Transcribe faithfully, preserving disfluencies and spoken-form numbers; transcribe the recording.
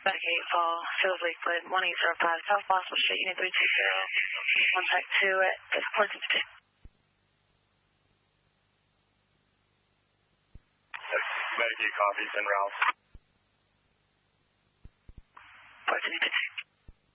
Medicaid Fall, Phil's Lakewood, one eight zero five South Boswell Street, Unit three two zero. Contact two at the Portsmouth. Medicaid copies en route. Portsmouth.